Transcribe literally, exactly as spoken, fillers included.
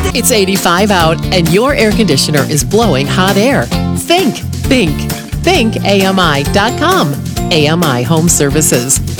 It's eighty-five out and your air conditioner is blowing hot air. Think, think, think A M I dot com. A M I Home Services.